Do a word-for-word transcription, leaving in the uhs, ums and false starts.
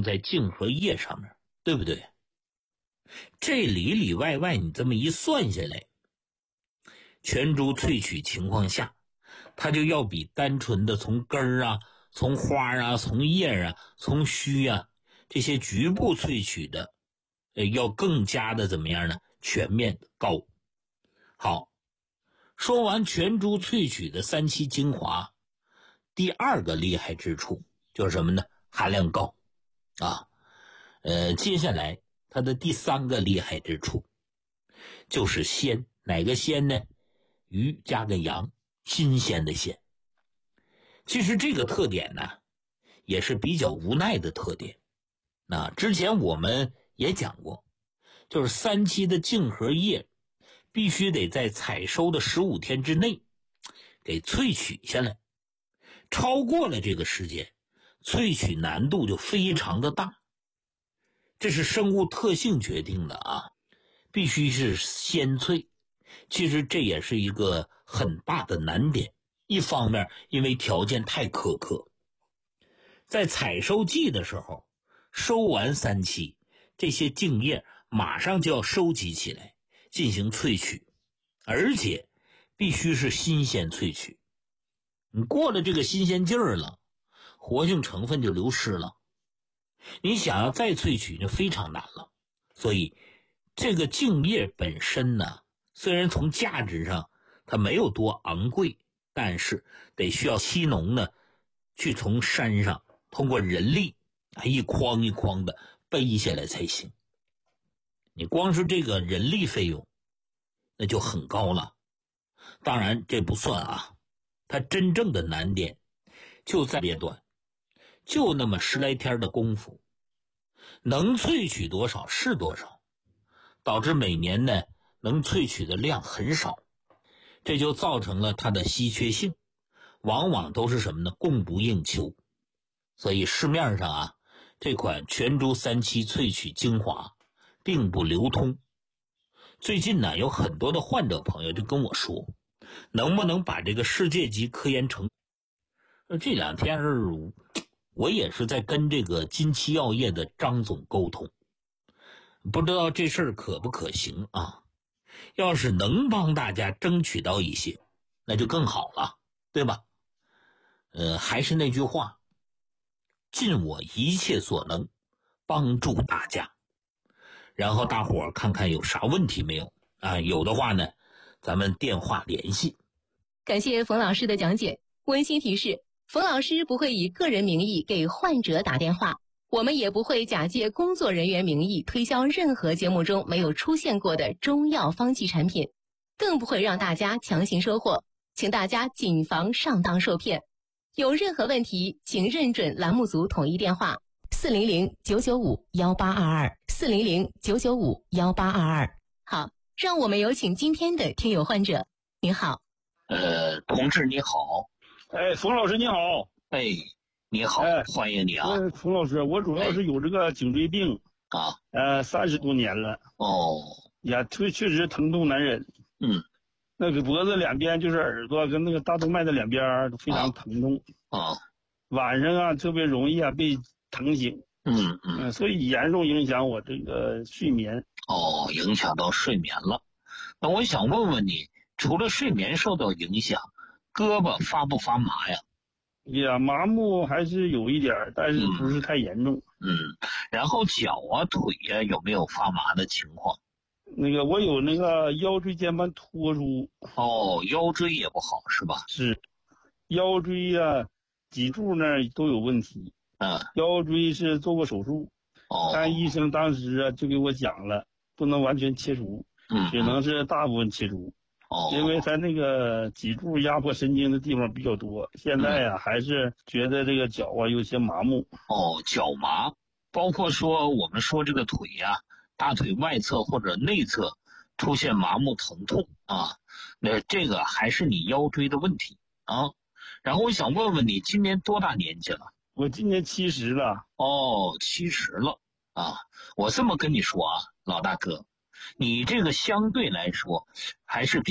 用在净和液上面，对不对？这里里外外你这么一算下来，全株萃取情况下，它就要比单纯的从根儿啊、从花啊、从叶啊、从须啊这些局部萃取的，呃，要更加的怎么样呢？全面高。好，说完全株萃取的三七精华，第二个厉害之处就是什么呢？含量高啊。呃，接下来它的第三个厉害之处就是鲜。哪个鲜呢？鱼加个阳，新鲜的鲜。其实这个特点呢，也是比较无奈的特点。那之前我们也讲过，就是三七的净和液必须得在采收的十五天之内给萃取下来，超过了这个时间，萃取难度就非常的大。这是生物特性决定的啊，必须是鲜萃。其实这也是一个很大的难点，一方面因为条件太苛刻，在采收季的时候收完三七，这些净液马上就要收集起来进行萃取，而且必须是新鲜萃取。你过了这个新鲜劲儿了，活性成分就流失了，你想要再萃取就非常难了。所以这个净液本身呢，虽然从价值上它没有多昂贵，但是得需要西农呢去从山上通过人力一筐一筐的背下来才行。你光是这个人力费用那就很高了。当然这不算啊，它真正的难点就在阶段，就那么十来天的功夫，能萃取多少是多少，导致每年呢能萃取的量很少，这就造成了它的稀缺性，往往都是什么呢？供不应求。所以市面上啊，这款全株三七萃取精华并不流通。最近呢，有很多的患者朋友就跟我说，能不能把这个世界级科研成这两天我也是在跟这个金七药业的张总沟通，不知道这事儿可不可行啊？要是能帮大家争取到一些，那就更好了，对吧？呃，还是那句话，尽我一切所能帮助大家，然后大伙儿看看有啥问题没有啊？有的话呢，咱们电话联系。 感谢冯老师的讲解。温馨提示，冯老师不会以个人名义给患者打电话，我们也不会假借工作人员名义推销任何节目中没有出现过的中药方剂产品，更不会让大家强行收货，请大家谨防上当受骗。有任何问题，请认准栏目组统一电话四零零九九五幺八二二 四零零九九五幺八二二。好，让我们有请今天的听友患者。您好。 呃，同志你好。 哎，冯老师你好。 哎，你好，哎、欢迎你啊。 呃，冯老师，我主要是有这个颈椎病啊， 呃，三十多年了。 哦， 呀，确确实疼痛难忍。 嗯， 那个脖子两边就是耳朵跟那个大动脉的两边都非常疼痛啊。 晚上啊，特别容易啊被疼醒。 嗯嗯、呃， 所以严重影响我这个睡眠。 哦，影响到睡眠了。那我想问问你，除了睡眠受到影响，胳膊发不发麻呀？ 呀，麻木还是有一点，但是不是太严重。 嗯，嗯然后脚啊、腿啊有没有发麻的情况？ 那个我有那个腰椎间盘突出。 哦，腰椎也不好是吧？ 是，腰椎啊、脊柱那儿都有问题。 嗯， 腰椎是做过手术。 哦， 但医生当时啊就给我讲了，不能完全切除， 嗯， 只能是大部分切除。 哦， 因为他那个脊柱压迫神经的地方比较多，现在呀、啊嗯、还是觉得这个脚啊有些麻木。 哦，脚麻，包括说我们说这个腿呀、啊，大腿外侧或者内侧出现麻木疼痛啊，那这个还是你腰椎的问题啊。然后我想问问你，今年多大年纪了？ 我今年七十了。 哦，七十了啊！我这么跟你说啊，老大哥，你这个相对来说还是比